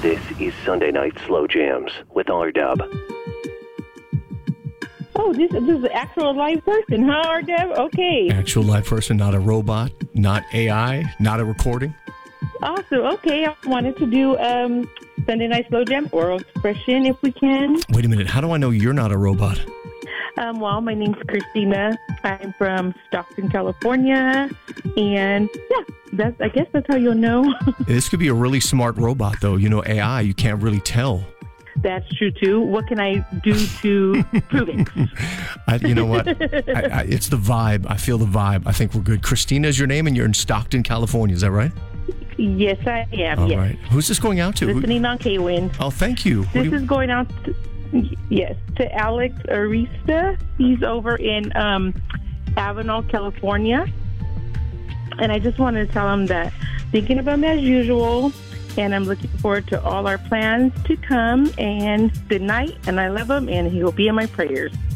This is Sunday Night Slow Jams with R-Dub. Oh, this is an actual live person, huh, R-Dub? Okay. Actual live person, not a robot, not AI, not a recording. Awesome. Okay, I wanted to do Sunday Night Slow Jam, oral expression, if we can. Wait a minute. How do I know you're not a robot? Well, my name's Christina. I'm from Stockton, California. And, yeah, I guess that's how you'll know. This could be a really smart robot, though. You know, AI, you can't really tell. That's true, too. What can I do to prove it? You know what? It's the vibe. I feel the vibe. I think we're good. Christina is your name, and you're in Stockton, California. Is that right? Yes, I am. All yes. right. Who's this going out to? Listening on K-Win. Oh, thank you. This is going out to Alex Arista. He's over in Avenal, California. And I just wanted to tell him that thinking of him as usual, and I'm looking forward to all our plans to come. And good night, and I love him, and he will be in my prayers.